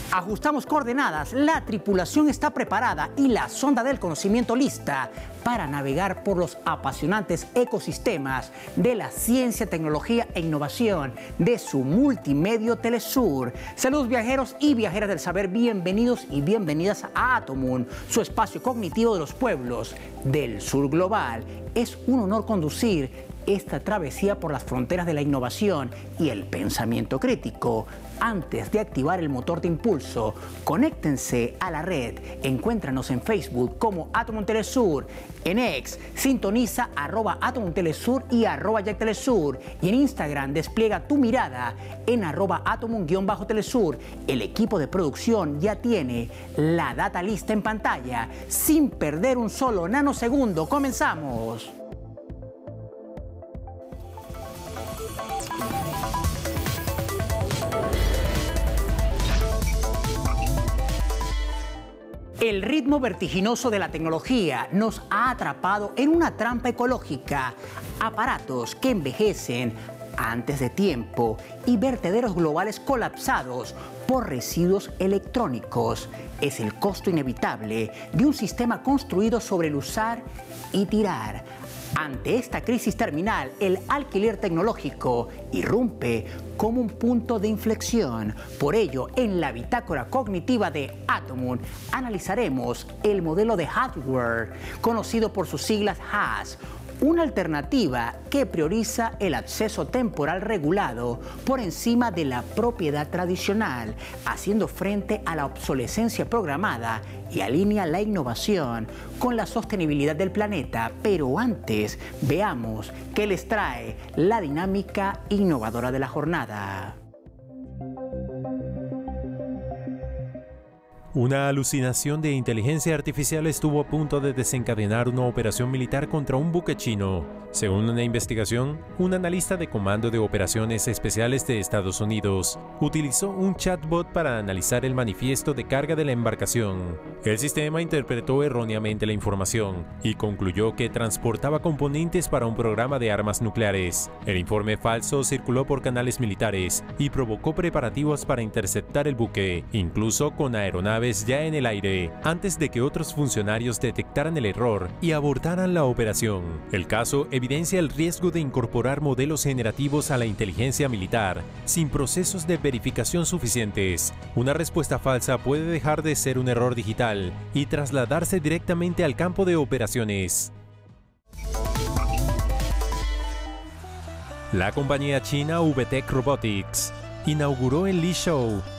Ajustamos coordenadas, la tripulación está preparada y la sonda del conocimiento lista para navegar por los apasionantes ecosistemas de la ciencia, tecnología e innovación de su multimedio Telesur. Saludos viajeros y viajeras del saber, bienvenidos y bienvenidas a Atomun, su espacio cognitivo de los pueblos del sur global. Es un honor conducir esta travesía por las fronteras de la innovación y el pensamiento crítico. Antes de activar el motor de impulso, conéctense a la red. Encuéntranos en Facebook como Atomun Telesur. En X, sintoniza @Atomun Telesur y @Jack Telesur. Y en Instagram, despliega tu mirada en @Atomun_Telesur. El equipo de producción ya tiene la data lista en pantalla. Sin perder un solo nanosegundo, comenzamos. El ritmo vertiginoso de la tecnología nos ha atrapado en una trampa ecológica. Aparatos que envejecen antes de tiempo y vertederos globales colapsados por residuos electrónicos. Es el costo inevitable de un sistema construido sobre el usar y tirar. Ante esta crisis terminal, el alquiler tecnológico irrumpe como un punto de inflexión. Por ello, en la bitácora cognitiva de Atomun analizaremos el modelo de hardware, conocido por sus siglas HAS, una alternativa que prioriza el acceso temporal regulado por encima de la propiedad tradicional, haciendo frente a la obsolescencia programada y alinea la innovación con la sostenibilidad del planeta. Pero antes, veamos qué les trae la dinámica innovadora de la jornada. Una alucinación de inteligencia artificial estuvo a punto de desencadenar una operación militar contra un buque chino. Según una investigación, un analista de Comando de Operaciones Especiales de Estados Unidos utilizó un chatbot para analizar el manifiesto de carga de la embarcación. El sistema interpretó erróneamente la información y concluyó que transportaba componentes para un programa de armas nucleares. El informe falso circuló por canales militares y provocó preparativos para interceptar el buque, incluso con aeronaves ya en el aire, antes de que otros funcionarios detectaran el error y abortaran la operación. El caso evidencia el riesgo de incorporar modelos generativos a la inteligencia militar sin procesos de verificación suficientes. Una respuesta falsa puede dejar de ser un error digital y trasladarse directamente al campo de operaciones. La compañía china VTech Robotics inauguró el Li Shou,